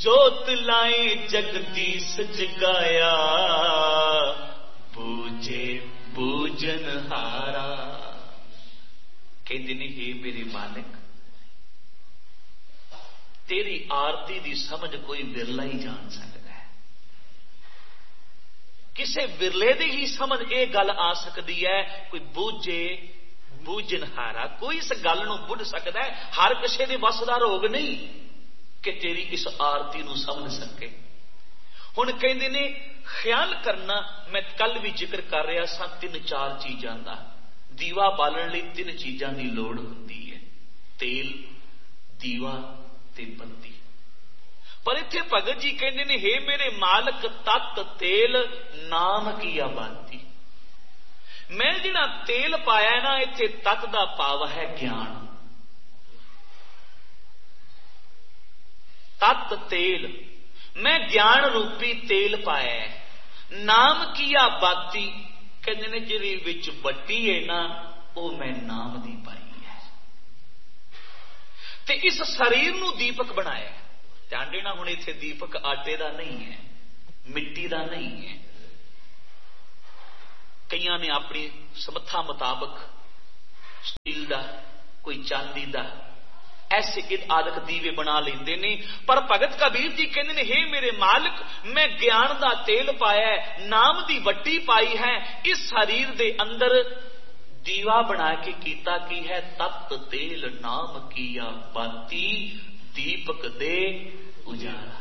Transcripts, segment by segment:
जोत लाए जगदीश जगाया, बूझे बूझन हारा। कहते ने हे मेरे मालिक, तेरी आरती की समझ कोई बिरला ही जान सकता है। किसे बिरले की ही समझ ये गल आ सकती है, कोई बूझे बूझन हारा। कोई इस गल नूं बुझ सकता है। हर किसी दे वस दा रोग नहीं कि तेरी इस आरती नूं समझ सके। हुण कहंदे ने ख्याल करना, मैं कल भी जिक्र कर रहा सा, 3-4 चीज़ों का। दीवा बालन लई 3 चीज़ों की लोड़ होती है, तेल, दीवा ते बत्ती। पर इत्थे भगत जी कहते ने, हे मेरे मालक तत् तेल नाम की आबादी। मैं जिहड़ा तेल पाया ना, इत्थे तत् दा भाव है ज्ञान। तत् तेल, मैं ज्ञान रूपी तेल पाया है। नाम की आबादी कहते ने, जिहड़ी विच बट्टी है ना, वो मैं नाम दी पाई है। ते इस शरीर नूं दीपक बनाया। ध्यान देना, हुण इत्थे दीपक आटे दा नहीं है, मिट्टी दा नहीं है। कईयां ने अपनी समर्था मुताबक स्टील दा, कोई चांदी दा, ऐसे आदक दीवे बना लेंदे ने। पर भगत कबीर जी कहते हैं, हे मेरे मालिक, मैं ज्ञान दा तेल पाया है, नाम दी वट्टी पाई है। इस शरीर दे अंदर दीवा बना के कीता की है, तत् तेल नाम की बाती, दीपक दे उजाला।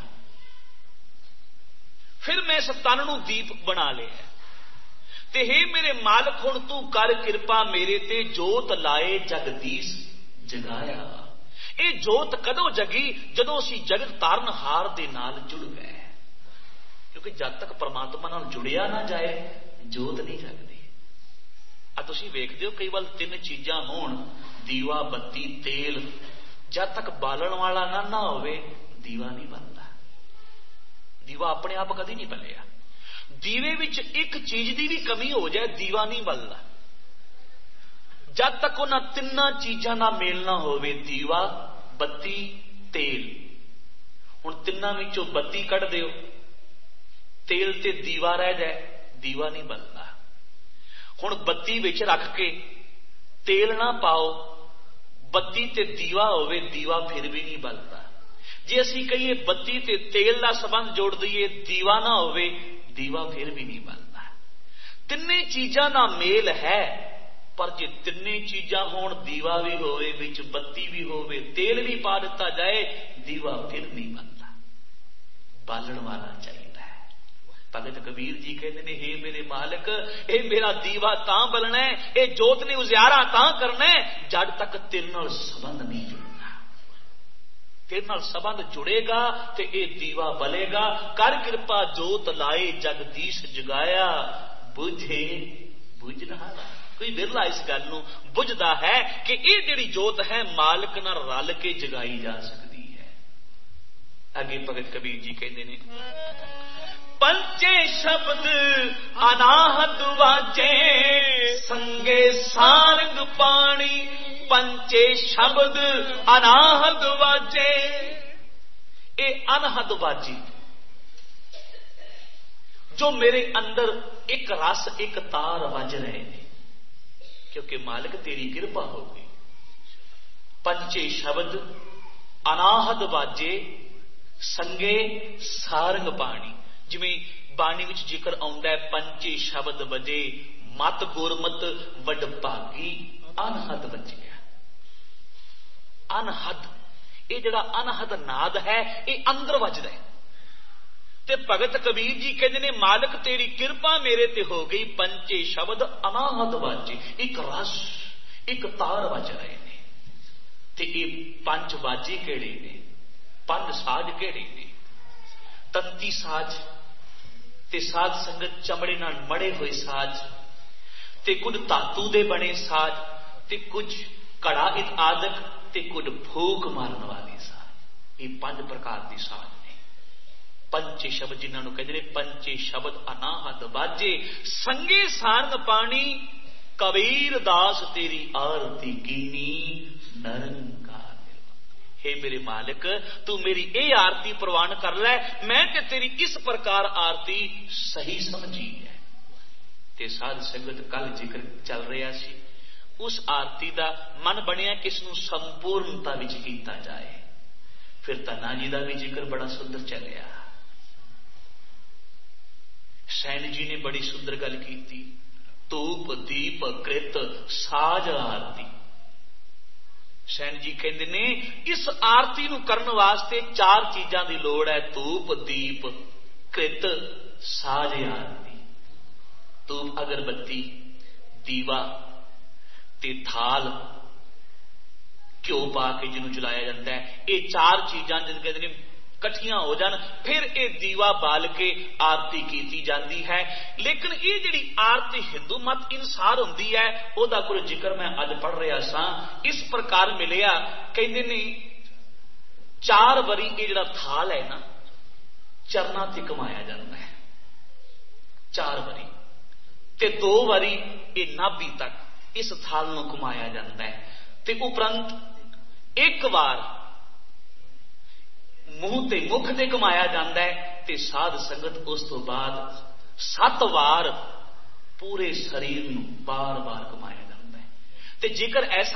फिर मैं इस तन नूं दीप बना लिया। ते हे मेरे मालिक, हुण तू कर किरपा मेरे ते, जोत लाए जगदीश जगाया। ये जोत कदों जगी, जदों असीं जगत तारनहार दे नाल जुड़ गए। क्योंकि जब तक परमात्मा नाल जुड़िया ना जाए, जोत नहीं जगदी। आ तुसीं वेखदे हो, कई वार 3 चीज़ां होण, दीवा, बत्ती, तेल, जब तक बालण वाला ना होवे, दीवा नहीं बनता। दीवा अपने आप कदी नहीं बलिया। दीवे विच एक चीज की भी कमी हो जाए, दीवा नहीं बलदा। जब तक उन्होंने 3 चीज़ों का मेल ना होवे, दीवा, बत्ती, तेल। हुण 3 विचों बत्ती कढ़ दिओ, तेल ते दीवा रह जाए, दीवा नहीं बलदा। हुण बत्ती विच रख के तेल ना पाओ, बत्ती ते दीवा होवे, दीवा फिर भी नहीं बलदा। जे असीं कहिए बत्ती ते तेल का संबंध जोड़ दईए, दीवा ना होवे, दीवा फिर भी नहीं बलदा। 3 चीज़ों का मेल है। पर जे 3 चीज़ां होण, दीवा भी होवे, विच बत्ती भी होवे, तेल भी पा दिता जाए, दीवा फिर नहीं बनता। बालण वाला चाहिए। भगत कबीर जी कहते हैं, हे मेरे मालिक, ये मेरा दीवा तां बलना है, ये जोत ने उजियारा तां करना है, जब तक तेरे नाल संबंध नहीं जुड़ना। तेरे नाल संबंध जुड़ेगा तो ये दीवा बलेगा। कर कृपा जोत लाए जगदीश जगाया, बुझे बुझनहारा। कोई बिरला इस गल नूं बुझदा है कि यह जिहड़ी जोत है, मालिक नाल रल के जगाई जा सकती है। अगे भगत कबीर जी कहते हैं, पंचे शब्द अनाहत वाजे, संगे सारंग पाणी, पंचे शब्द अनाहत वाजे। ये अनहद वाजी जो मेरे अंदर एक रस, एक तार वज रहे हैं, क्योंकि मालिक तेरी कृपा हो गई। पंचे शब्द अनाहद वाजे, संगे सारंग पाणी। जिमें बाणी विच जिक्र आउंदा है, पंचे शब्द वजे, मत गुरमत वड भागी, अनहद वजिया। अनहद, ये जिहड़ा अनहद नाद है, ये अंदर वजदा है। ते भगत कबीर जी कहते हैं, मालिक तेरी कृपा मेरे ते हो गई, पंचे शब्द अनाहद वाजे, एक रस, एक तार वज रहे ने। ते ये 5 वाजे केड़े ने, 5 साज केड़े ने? तंती साज ते साध संगत चमड़े नाल मड़े हुए साज, ते कुछ धातु दे बने साज, ते कुछ कड़ा आदक, ते कुछ फूक मारन वाले साज। ये 5 प्रकार के साज ने। पंचे शब्द जिन्होंने कहते हैं, पंचे शब्द अनाहद बाजे, संगे सारंग पानी, कबीर दास तेरी आरती कीनी, निरंकार। हे मेरे मालिक, तू मेरी ये आरती प्रवान कर लै, मैं ते तेरी इस प्रकार आरती सही समझी है। ते साध संगत कल जिक्र चल रहा सी, उस आरती का मन बनया कि इसनूं संपूर्णता विच कीता जाए। फिर धन्ना जी का भी जिक्र बड़ा सुंदर चलिया। सैन जी ने बड़ी सुंदर गल की, धूप दीप कृत साज आरती। सैन जी कहते ने इस आरती नूं करन वास्ते 4 चीज़ां दी लोड़ है, धूप दीप कृत साज आरती। धूप अगरबत्ती, दीवा ते थाल, घ्यो पा के जिन्हों जलाया जाता है, ये 4 चीज़ां जिन कहते हैं कट्ठियां हो जान, फिर ये दीवा बाल के आरती की जाती है। लेकिन ये जिहड़ी आरती हिंदू मत अनुसार हुंदी है, ओदा कोई जिक्र मैं अज पढ़ रहा सा, इस प्रकार मिलिया। कहते ने 4 वारी ये जिहड़ा थाल है ना, चरना ते घुमाया जाता है 4 वारी, ते 2 वारी ये नाभि तक इस थाल नूं घुमाया जाता है, ते उपरंत 1 बार मूँह ते मुख ते घुमाया जाता है, ते साध संगत उस तो बाद 7 बार पूरे शरीर नूं बार बार घुमाया जाता है। ते जिक्र ऐसा